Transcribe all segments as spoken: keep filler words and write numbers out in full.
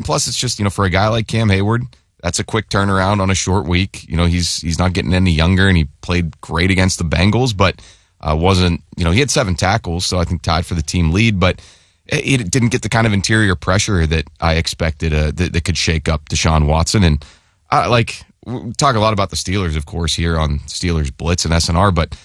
plus it's just, you know, for a guy like Cam Hayward, that's a quick turnaround on a short week. You know, he's he's not getting any younger, and he played great against the Bengals, but uh, wasn't, you know, he had seven tackles, so I think tied for the team lead, but it, it didn't get the kind of interior pressure that I expected uh, that, that could shake up Deshaun Watson. And I, like, we talk a lot about the Steelers, of course, here on Steelers Blitz and S N R, but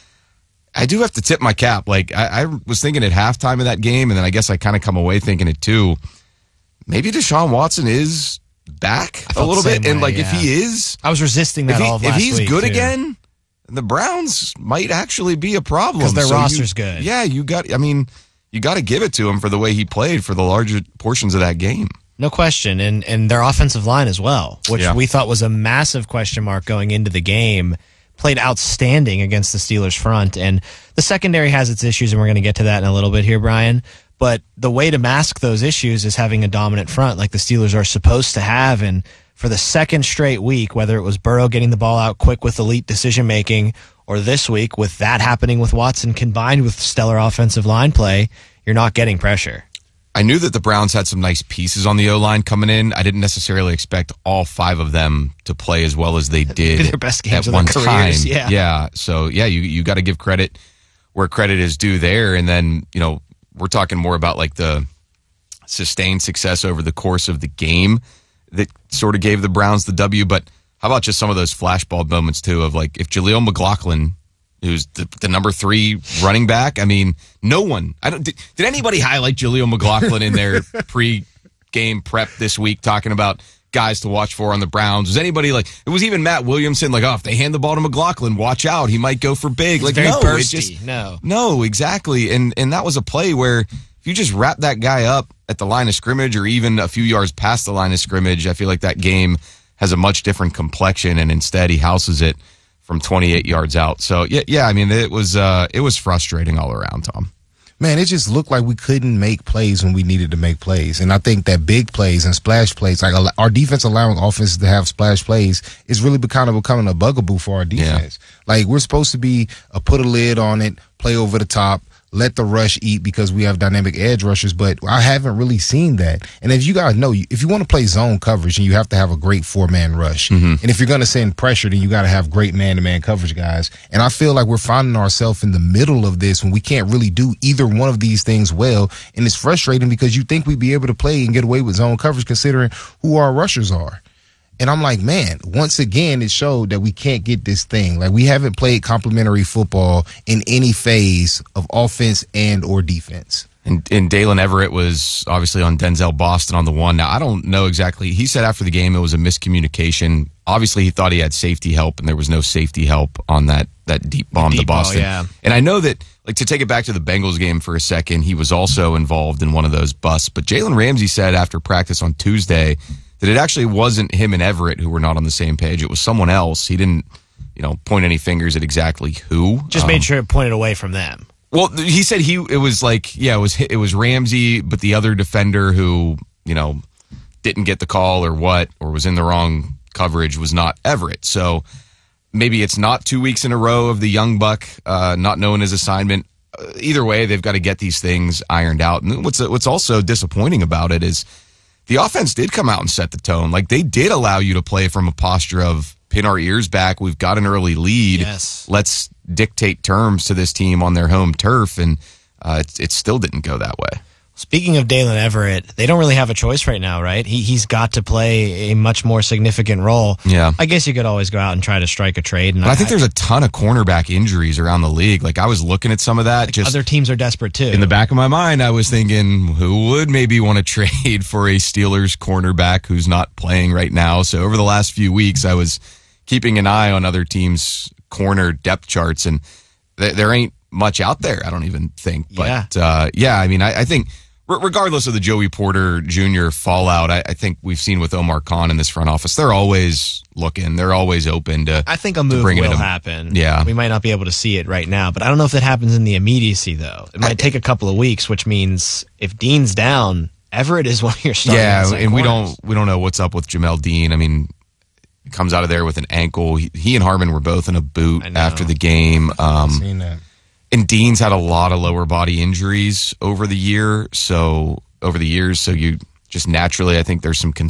I do have to tip my cap. Like, I, I was thinking at halftime of that game, and then I guess I kind of come away thinking it too. Maybe Deshaun Watson is back a little bit, way, and like yeah. if he is, I was resisting that if he, all of last If he's week, good too. again, the Browns might actually be a problem because their so roster's you, good. Yeah, you got. I mean, you got to give it to him for the way he played for the larger portions of that game. No question, and and their offensive line as well, which yeah. we thought was a massive question mark going into the game. Played outstanding against the Steelers front, and the secondary has its issues, and we're going to get to that in a little bit here, Brian. But the way to mask those issues is having a dominant front like the Steelers are supposed to have. And for the second straight week, whether it was Burrow getting the ball out quick with elite decision-making, or this week with that happening with Watson combined with stellar offensive line play, you're not getting pressure. I knew that the Browns had some nice pieces on the O-line coming in. I didn't necessarily expect all five of them to play as well as they did their best games at of one their time. careers, yeah. yeah. So, yeah, you, you got to give credit where credit is due there. And then, you know, we're talking more about like the sustained success over the course of the game that sort of gave the Browns the W. But how about just some of those flashbulb moments, too, of like if Jaleel McLaughlin, who's the, the number three running back, I mean, no one. I don't. Did, did anybody highlight Jaleel McLaughlin in their pre-game prep this week talking about guys to watch for on the Browns? Was anybody like, it was even Matt Williamson, like, oh, if they hand the ball to McLaughlin, watch out, he might go for big. It's like, very no, bursty. it just, no, no, exactly. And and that was a play where if you just wrap that guy up at the line of scrimmage or even a few yards past the line of scrimmage, I feel like that game has a much different complexion, and instead he houses it from twenty-eight yards out. So yeah, yeah. I mean, it was uh, it was frustrating all around, Tom. Man, it just looked like we couldn't make plays when we needed to make plays. And I think that big plays and splash plays, like our defense allowing offenses to have splash plays, is really kind of becoming a bugaboo for our defense. Yeah. Like, we're supposed to be a put a lid on it, play over the top, let the rush eat because we have dynamic edge rushers, but I haven't really seen that. And as you guys know, if you want to play zone coverage, then you have to have a great four-man rush. Mm-hmm. And if you're going to send pressure, then you got to have great man-to-man coverage guys. And I feel like we're finding ourselves in the middle of this when we can't really do either one of these things well. And it's frustrating because you think we'd be able to play and get away with zone coverage considering who our rushers are. And I'm like, man, once again, it showed that we can't get this thing. Like, we haven't played complementary football in any phase of offense and or defense. And, and Dalen Everett was obviously on Denzel Boston on the one. Now, I don't know exactly. He said after the game it was a miscommunication. Obviously, he thought he had safety help, and there was no safety help on that, that deep bomb deep to Boston. Ball, yeah. And I know that, like, to take it back to the Bengals game for a second, he was also involved in one of those busts. But Jalen Ramsey said after practice on Tuesday that it actually wasn't him and Everett who were not on the same page. It was someone else. He didn't, you know, point any fingers at exactly who. Just um, made sure it pointed away from them. Well, he said he it was like, yeah, it was it was Ramsey, but the other defender who, you know, didn't get the call or what, or was in the wrong coverage was not Everett. So maybe it's not two weeks in a row of the young buck uh, not knowing his assignment. Uh, either way, they've got to get these things ironed out. And what's what's also disappointing about it is the offense did come out and set the tone. Like, they did allow you to play from a posture of pin our ears back. We've got an early lead. Yes. Let's dictate terms to this team on their home turf. And uh, it, it still didn't go that way. Speaking of Dalen Everett, they don't really have a choice right now, right? He, he's got to play a much more significant role. Yeah. I guess you could always go out and try to strike a trade. And I, I think there's a ton of cornerback injuries around the league. Like, I was looking at some of that. Like, just other teams are desperate, too. In the back of my mind, I was thinking, who would maybe want to trade for a Steelers cornerback who's not playing right now? So over the last few weeks, I was keeping an eye on other teams' corner depth charts, and th- there ain't much out there, I don't even think. But, yeah, uh, yeah I mean, I, I think regardless of the Joey Porter Junior fallout, I, I think we've seen with Omar Khan in this front office, they're always looking. They're always open to I think a move will happen. Yeah. We might not be able to see it right now, but I don't know if that happens in the immediacy, though. It might I, take a couple of weeks, which means if Dean's down, Everett is one of your starting Yeah, and corners. we don't we don't know what's up with Jamel Dean. I mean, he comes out of there with an ankle. He, he and Harmon were both in a boot after the game. Um, I've seen that. And Dean's had a lot of lower body injuries over the year, so over the years, so you just naturally, I think there's some concern